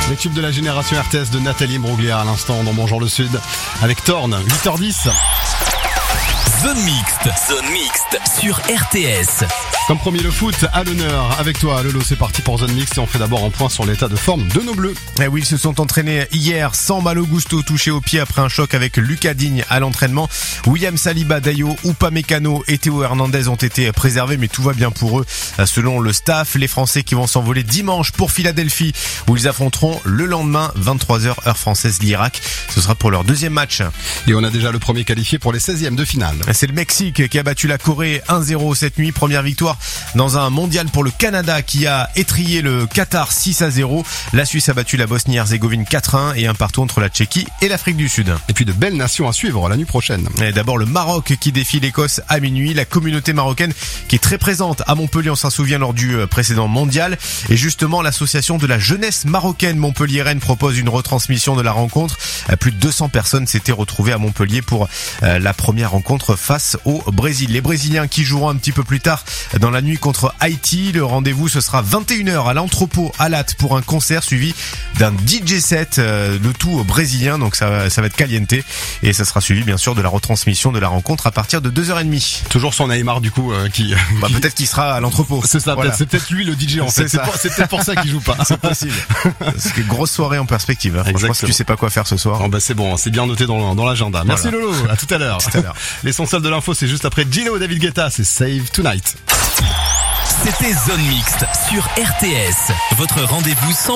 Les tubes de la génération RTS de Nathalie Imbruglia à l'instant dans Bonjour le Sud avec Thorn, 8h10. Zone mixte sur RTS. Comme promis, le foot à l'honneur avec toi Lolo, c'est parti pour Zone Mixte et on fait d'abord un point sur l'état de forme de nos bleus. Eh oui, ils se sont entraînés hier sans Malo Gusto touché au pied après un choc avec Lucas Digne à l'entraînement. William Saliba, Dayo, Upamecano et Théo Hernandez ont été préservés, mais tout va bien pour eux. Selon le staff, les Français qui vont s'envoler dimanche pour Philadelphie où ils affronteront le lendemain 23h heure française l'Irak. Ce sera pour leur deuxième match. Et on a déjà le premier qualifié pour les 16e de finale. C'est le Mexique qui a battu la Corée 1-0 cette nuit. Première victoire dans un mondial pour le Canada qui a étrillé le Qatar 6-0. La Suisse a battu la Bosnie-Herzégovine 4-1 et un partout entre la Tchéquie et l'Afrique du Sud. Et puis de belles nations à suivre la nuit prochaine. Et d'abord le Maroc qui défie l'Écosse à minuit. La communauté marocaine qui est très présente à Montpellier, on s'en souvient lors du précédent mondial. Et justement l'association de la jeunesse marocaine montpelliéraine propose une retransmission de la rencontre. Plus de 200 personnes s'étaient retrouvées à Montpellier pour la première rencontre face au Brésil. Les Brésiliens qui joueront un petit peu plus tard dans la nuit contre Haïti. Le rendez-vous ce sera 21h à l'entrepôt à Latte pour un concert suivi d'un DJ set, le tout brésilien, donc ça va être caliente et ça sera suivi bien sûr de la retransmission de la rencontre à partir de 2h30. Toujours son Neymar du coup qui peut-être qu'il sera à l'entrepôt. C'est ça, voilà. C'est peut-être lui le DJ en fait. C'est peut-être pour ça qu'il joue pas. C'est possible. Parce que grosse soirée en perspective. Franchement, si tu sais pas quoi faire ce soir. Oh bah c'est bon, c'est bien noté dans l'agenda. Merci Lolo, à tout à l'heure. L'essentiel de l'info c'est juste après Gino et David Guetta, c'est Save Tonight. C'était Zone Mixte sur RTS. Votre rendez-vous 100%